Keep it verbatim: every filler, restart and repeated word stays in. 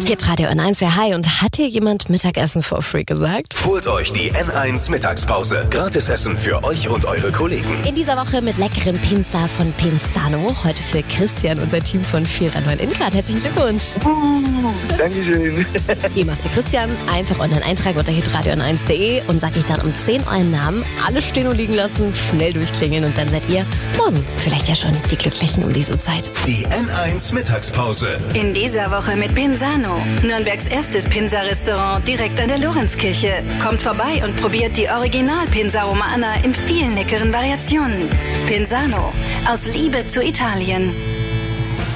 Hit Radio N eins, ja hi. Und hat hier jemand Mittagessen for free gesagt? Holt euch die N eins Mittagspause. Gratisessen für euch und eure Kollegen. In dieser Woche mit leckerem Pinsa von Pinzano. Heute für Christian, unser Team von vier drei neun Ingrad. Herzlichen Glückwunsch. Uh, Dankeschön. Ihr macht zu Christian, einfach online eintragen unter hitradio n eins punkt de und sag ich dann um zehn euren Namen. Alle stehen und liegen lassen, schnell durchklingeln und dann seid ihr morgen vielleicht ja schon die Glücklichen um diese Zeit. Die N eins Mittagspause. In dieser Woche mit Pinzano. Nürnbergs erstes Pinsa-Restaurant direkt an der Lorenzkirche. Kommt vorbei und probiert die Original-Pinsa Romana in vielen leckeren Variationen. Pinzano. Aus Liebe zu Italien.